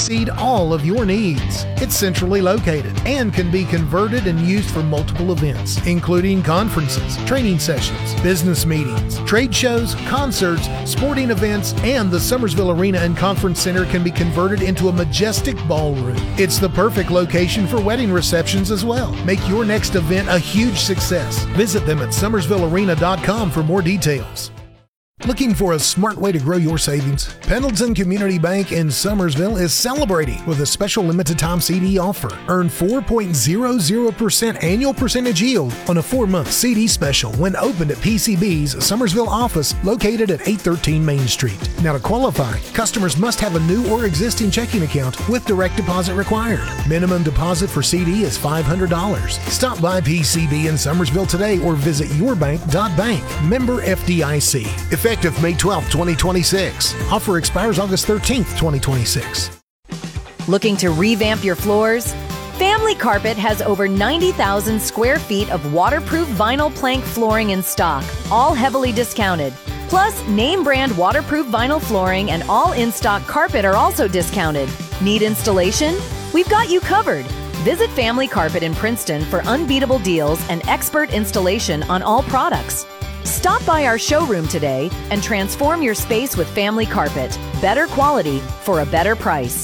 Meet all of your needs. It's centrally located and can be converted and used for multiple events, including conferences, training sessions, business meetings, trade shows, concerts, sporting events, and the Summersville Arena and Conference Center can be converted into a majestic ballroom. It's the perfect location for wedding receptions as well. Make your next event a huge success. Visit them at summersvillearena.com for more details. Looking for a smart way to grow your savings? Pendleton Community Bank in Summersville is celebrating with a special limited time CD offer. Earn 4.00% annual percentage yield on a 4-month CD special when opened at PCB's Summersville office located at 813 Main Street. Now to qualify, customers must have a new or existing checking account with direct deposit required. Minimum deposit for CD is $500. Stop by PCB in Summersville today or visit yourbank.bank. Member FDIC. Effective May 12, 2026. Offer expires August 13th, 2026. Looking to revamp your floors? Family Carpet has over 90,000 square feet of waterproof vinyl plank flooring in stock, all heavily discounted. Plus, name brand waterproof vinyl flooring and all in-stock carpet are also discounted. Need installation? We've got you covered. Visit Family Carpet in Princeton for unbeatable deals and expert installation on all products. Stop by our showroom today and transform your space with Family Carpet. Better quality for a better price.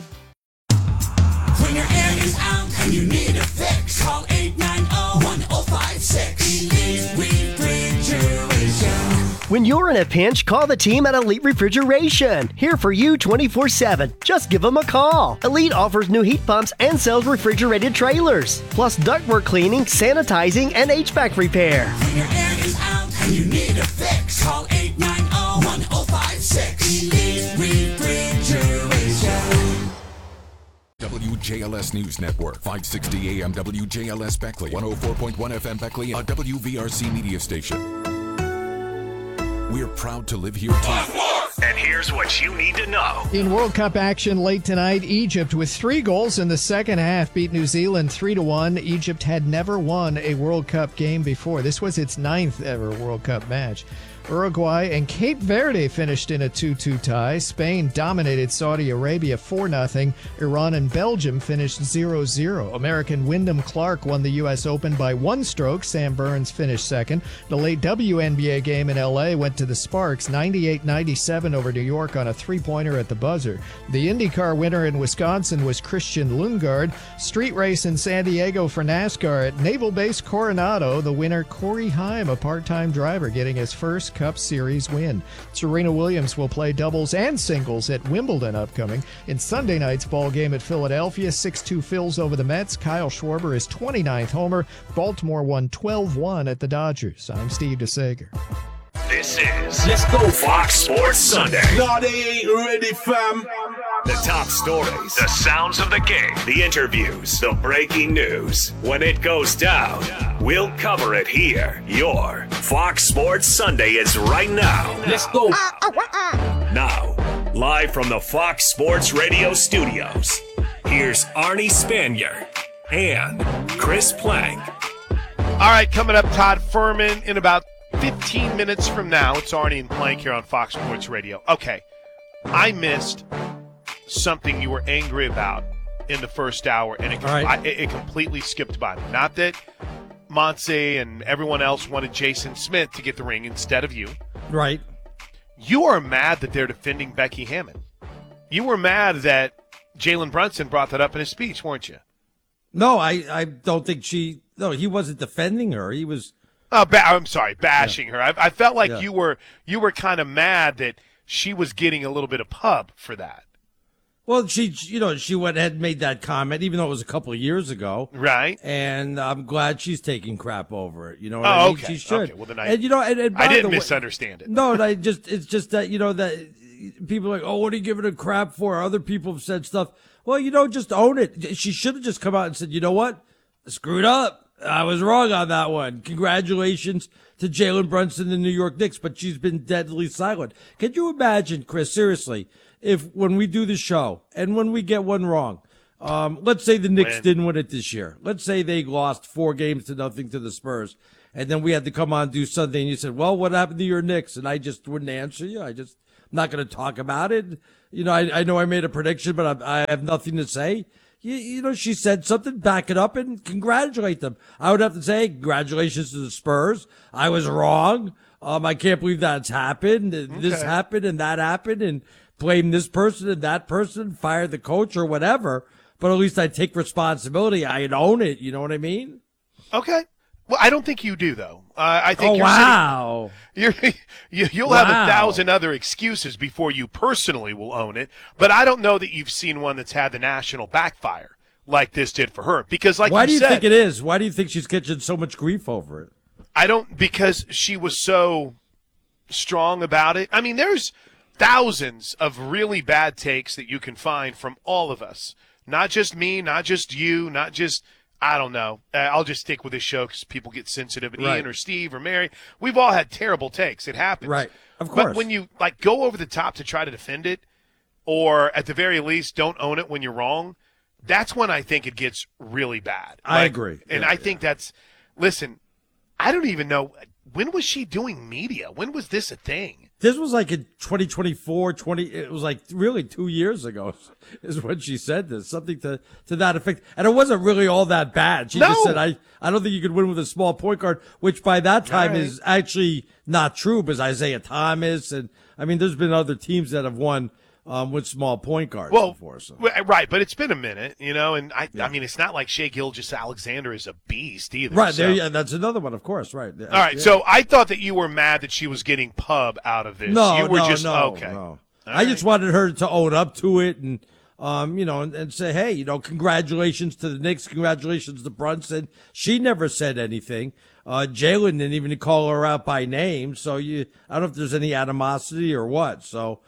When your air is out and you need a fix, call 890-1056. Elite Refrigeration. When you're in a pinch, call the team at Elite Refrigeration. Here for you 24/7. Just give them a call. Elite offers new heat pumps and sells refrigerated trailers, plus ductwork cleaning, sanitizing, and HVAC repair. When your air is out and you need a fix, call 890-1056. Elite Refrigeration. WJLS News Network, 560 AM WJLS Beckley, 104.1 FM Beckley, a WVRC media station. We're proud to live here too. And here's what you need to know. In World Cup action late tonight, Egypt with 3 goals in the second half beat New Zealand 3-1. Egypt had never won a World Cup game before. This was its 9th ever World Cup match. Uruguay and Cape Verde finished in a 2-2 tie. Spain dominated Saudi Arabia 4-0. Iran and Belgium finished 0-0. American Wyndham Clark won the U.S. Open by 1 stroke. Sam Burns finished second. The late WNBA game in L.A. went to the Sparks 98-97 over New York on a 3-pointer at the buzzer. The IndyCar winner in Wisconsin was Christian Lundgaard. Street race in San Diego for NASCAR at Naval Base Coronado. The winner, Corey Heim, a part-time driver, getting his first Cup Series win. Serena Williams will play doubles and singles at Wimbledon upcoming. In Sunday night's ball game at Philadelphia, 6-2 Phils over the Mets. Kyle Schwarber is 29th homer. Baltimore won 12-1 at the Dodgers. I'm Steve DeSager. This is Let's Go Fox Sports Sunday. No, they ain't ready, fam. The top stories, the sounds of the game, the interviews, the breaking news. When it goes down, we'll cover it here. Your Fox Sports Sunday is right now. Let's go. Now, live from the Fox Sports Radio studios, here's Arnie Spanier and Chris Plank. All right, coming up, Todd Furman in about 15 minutes from now. It's Arnie and Plank here on Fox Sports Radio. Okay, I missed something you were angry about in the first hour, and it completely skipped by me. Not that Montse and everyone else wanted Jason Smith to get the ring instead of you. Right. You are mad that they're defending Becky Hammon. You were mad that Jalen Brunson brought that up in his speech, weren't you? No, I don't think he wasn't defending her. He was. I'm sorry, bashing her. I felt like you were kind of mad that she was getting a little bit of pub for that. Well, she went ahead and made that comment, even though it was a couple of years ago. Right. And I'm glad she's taking crap over it. You know what I mean? Okay. She should. Okay. Well, then I didn't misunderstand it. No, it's just that, that people are like, oh, what are you giving her crap for? Other people have said stuff. Well, just own it. She should have just come out and said, you know what? I screwed up. I was wrong on that one. Congratulations to Jalen Brunson and the New York Knicks, but she's been deadly silent. Can you imagine, Chris, seriously, if when we do the show and when we get one wrong, let's say the Knicks didn't win it this year. Let's say they lost 4-0 to the Spurs, and then we had to come on and do Sunday, and you said, well, what happened to your Knicks? And I just wouldn't answer you. I'm not going to talk about it. I know I made a prediction, but I have nothing to say. She said something, back it up and congratulate them. I would have to say, congratulations to the Spurs. I was wrong. I can't believe that's happened. This happened and that happened, and blame this person and that person, fire the coach or whatever. But at least I take responsibility. I'd own it. You know what I mean? Okay. Well, I don't think you do, though. I think you'll have 1,000 other excuses before you personally will own it. But I don't know that you've seen one that's had the national backfire like this did for her. Because, like why you do you said, think it is? Why do you think she's catching so much grief over it? Because she was so strong about it. I mean, there's thousands of really bad takes that you can find from all of us. Not just me, not just you, not just, I don't know. I'll just stick with this show because people get sensitive. And Ian or Steve or Mary, we've all had terrible takes. It happens. Right, of course. But when you go over the top to try to defend it, or at the very least don't own it when you're wrong, that's when I think it gets really bad. I agree. And I think that's, listen, I don't even know, when was she doing media? When was this a thing? This was like in 2024, it was like really 2 years ago is when she said this, something to that effect. And it wasn't really all that bad. She just said, I don't think you could win with a small point guard, which by that time is actually not true, because Isaiah Thomas, and I mean, there's been other teams that have won with small point guards before. So. Right, but it's been a minute, and I mean, it's not like Shai Gilgeous-Alexander is a beast either. Right, so. That's another one, of course, right. All right, so I thought that you were mad that she was getting pub out of this. No, you were no. I just wanted her to own up to it and, and say, hey, congratulations to the Knicks, congratulations to Brunson. She never said anything. Jalen didn't even call her out by name, so I don't know if there's any animosity or what, so...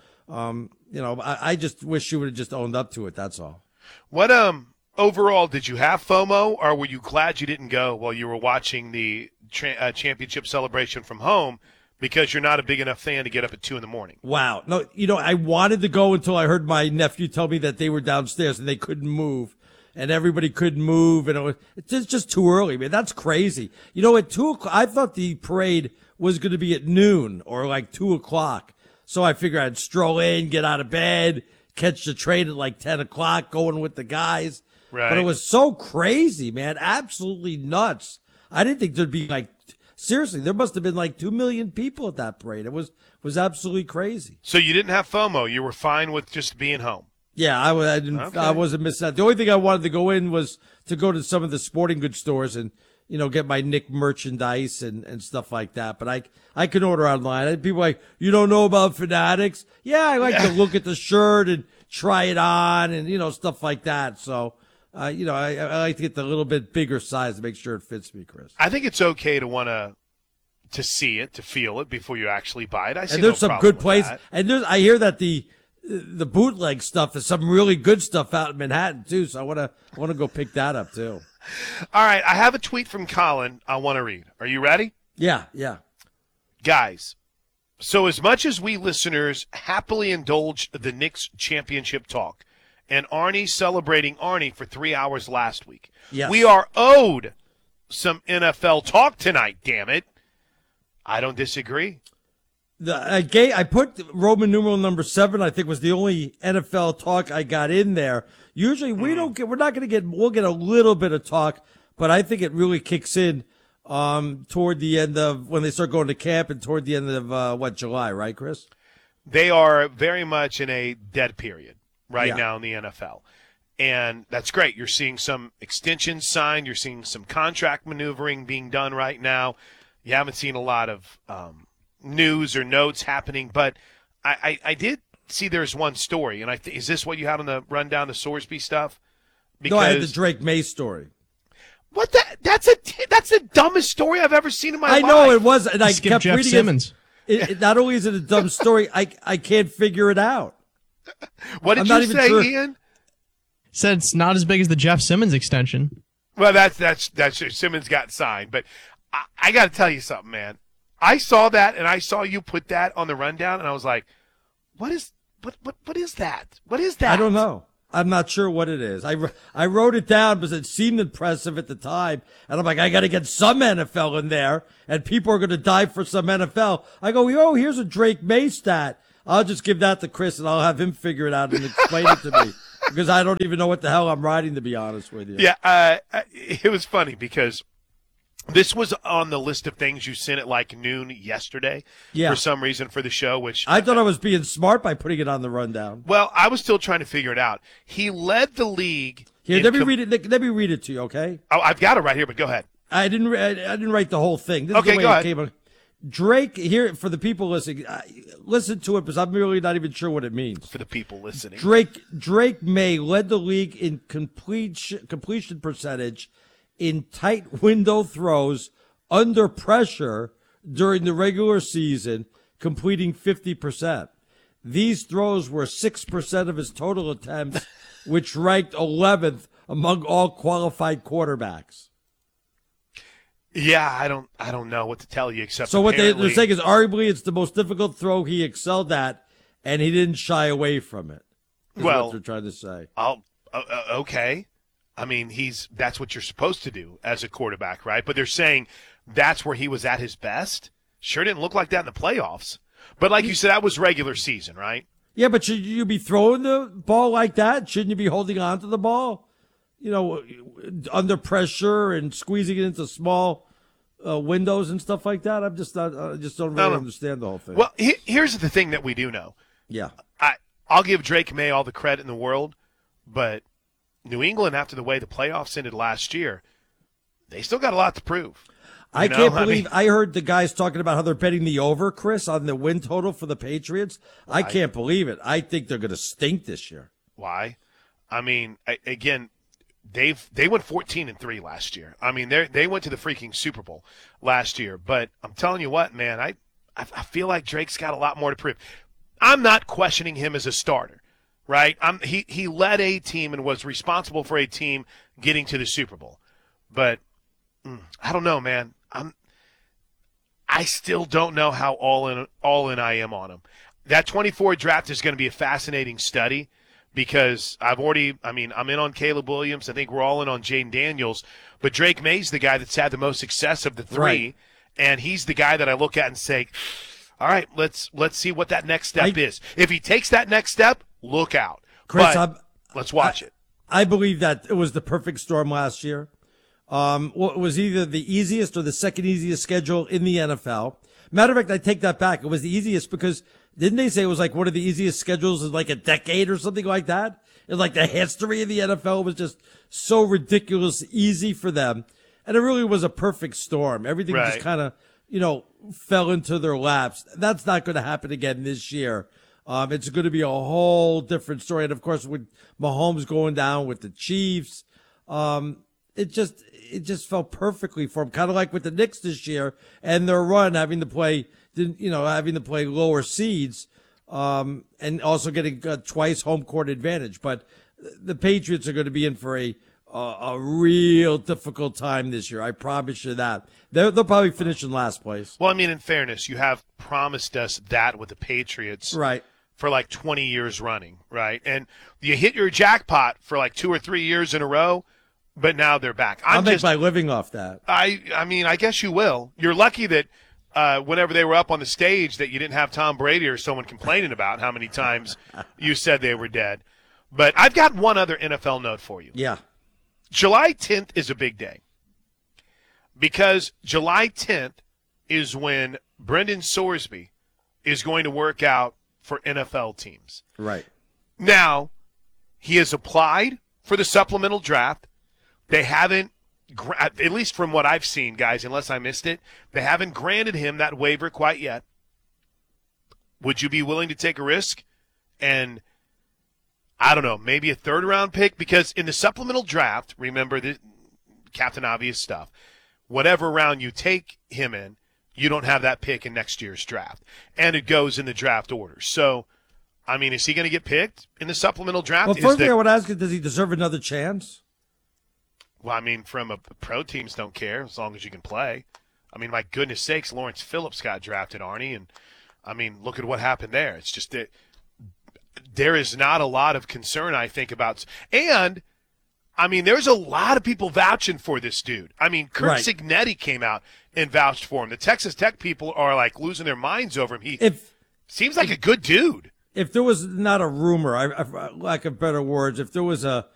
I just wish you would have just owned up to it. That's all. What overall, did you have FOMO, or were you glad you didn't go while you were watching the championship celebration from home because you're not a big enough fan to get up at 2 a.m? Wow. No, I wanted to go until I heard my nephew tell me that they were downstairs and they couldn't move, and everybody couldn't move, and it's just too early, man. That's crazy. At 2 o'clock, I thought the parade was going to be at noon or like 2 o'clock. So I figured I'd stroll in, get out of bed, catch the train at like 10 o'clock, going with the guys. Right. But it was so crazy, man. Absolutely nuts. I didn't think there'd be seriously, there must have been like 2 million people at that parade. It was absolutely crazy. So you didn't have FOMO. You were fine with just being home. Yeah, I wasn't missing out. The only thing I wanted to go in was to go to some of the sporting goods stores and, get my Knick merchandise and stuff like that. But I can order online. People are like, you don't know about Fanatics? Yeah, I like to look at the shirt and try it on and, stuff like that. So, I like to get the little bit bigger size to make sure it fits me, Chris. I think it's okay to want to see it, to feel it before you actually buy it. And there's some good places. And I hear that the bootleg stuff is some really good stuff out in Manhattan too. So I want to go pick that up too. All right, I have a tweet from Colin I want to read. Are you ready? Yeah. Guys, so as much as we listeners happily indulged the Knicks championship talk and Arnie celebrating Arnie for 3 hours last week, we are owed some NFL talk tonight, damn it. I don't disagree. I put Roman numeral number 7, I think was the only NFL talk I got in there. Usually we'll get a little bit of talk, but I think it really kicks in toward the end of when they start going to camp and toward the end of July, right, Chris? They are very much in a dead period now in the NFL. And that's great. You're seeing some extensions signed. You're seeing some contract maneuvering being done right now. You haven't seen a lot of news or notes happening, but I did see there's one story, and is this what you had on the rundown, the Sorsby stuff? No, I had the Drake May story. What that's the dumbest story I've ever seen in my life. I know it was, and I kept Jeff reading Simmons. it. Not only is it a dumb story, I can't figure it out. What did you say, Ian? Said it's not as big as the Jeff Simmons extension. Well, that's Simmons got signed, but I got to tell you something, man. I saw that, and I saw you put that on the rundown, and I was like, what is that? What is that? I don't know. I'm not sure what it is. I wrote it down because it seemed impressive at the time, and I'm like, I got to get some NFL in there, and people are going to die for some NFL. I go, here's a Drake May stat. I'll just give that to Chris, and I'll have him figure it out and explain it to me because I don't even know what the hell I'm riding, to be honest with you. Yeah, it was funny because this was on the list of things you sent at like noon yesterday for some reason for the show, which I thought I was being smart by putting it on the rundown. Well, I was still trying to figure it out. He led the league. Here, let me read it. Let me read it to you, okay? Oh, I've got it right here, but go ahead. I didn't write the whole thing. This is Okay, the way go it ahead. came out. Drake, here for the people listening, listen to it because I'm really not even sure what it means. For the people listening, Drake May led the league in completion percentage in tight window throws under pressure during the regular season, completing 50%. These throws were 6% of his total attempts, which ranked 11th among all qualified quarterbacks. Yeah, I don't know what to tell you except. So what they're apparently- saying is arguably it's the most difficult throw he excelled at, and he didn't shy away from it. Is what they're trying to say. Okay. I mean, that's what you're supposed to do as a quarterback, right? But they're saying that's where he was at his best. Sure didn't look like that in the playoffs. But like you said, that was regular season, right? Yeah, but should you be throwing the ball like that? Shouldn't you be holding on to the ball? You know, under pressure and squeezing it into small windows and stuff like that. I just don't really understand the whole thing. Well, here's the thing that we do know. Yeah. I'll give Drake May all the credit in the world, but New England, after the way the playoffs ended last year, they still got a lot to prove. I can't believe I heard the guys talking about how they're betting the over, Chris, on the win total for the Patriots. I can't believe it. I think they're going to stink this year. Why? I mean, again, they went 14-3 last year. I mean, they went to the freaking Super Bowl last year. But I'm telling you what, man, I feel like Drake's got a lot more to prove. I'm not questioning him as a starter, right? He led a team and was responsible for a team getting to the Super Bowl. But I don't know, man. I still don't know how all in I am on him. That 24 draft is going to be a fascinating study because I'm in on Caleb Williams. I think we're all in on Jaden Daniels. But Drake May's the guy that's had the most success of the three, Right. and he's the guy that I look at and say, all right, let's see what that next step is. If he takes that next step, look out. Chris, but let's watch it. I believe that it was the perfect storm last year. It was either the easiest or the second easiest schedule in the NFL. Matter of fact, I take that back. It was the easiest because didn't they say it was like one of the easiest schedules in like a decade or something like that? In like the history of the NFL was just so ridiculous easy for them. And it really was a perfect storm. Everything just kind of, fell into their laps. That's not going to happen again this year. It's going to be a whole different story. And of course, with Mahomes going down with the Chiefs, it just felt perfectly for him, kind of like with the Knicks this year and their run having to play lower seeds, and also getting twice home court advantage. But the Patriots are going to be in for a real difficult time this year. I promise you that. They'll probably finish in last place. Well, I mean, in fairness, you have promised us that with the Patriots. Right. For like 20 years running, right? And you hit your jackpot for like 2 or 3 years in a row, but now they're back. I'll make my living off that. I mean, I guess you will. You're lucky that whenever they were up on the stage that you didn't have Tom Brady or someone complaining about how many times you said they were dead. But I've got one other NFL note for you. Yeah. July 10th is a big day because July 10th is when Brendan Sorsby is going to work out for NFL teams. Right. Now, he has applied for the supplemental draft. They haven't, at least from what I've seen, guys, unless I missed it, they haven't granted him that waiver quite yet. Would you be willing to take a risk and, I don't know, maybe a third-round pick? Because in the supplemental draft, remember the Captain Obvious stuff, whatever round you take him in, you don't have that pick in next year's draft. And it goes in the draft order. So, I mean, is he going to get picked in the supplemental draft? Well, first thing I would ask is, does he deserve another chance? Well, I mean, from pro teams don't care as long as you can play. I mean, my goodness sakes, Lawrence Phillips got drafted, Arnie. And, I mean, look at what happened there. It's just that there is not a lot of concern, I think, about – and – I mean, there's a lot of people vouching for this dude. I mean, Kurt Cignetti came out and vouched for him. The Texas Tech people are, like, losing their minds over him. Seems like a good dude. If there was not a rumor, I lack of better words, if there was a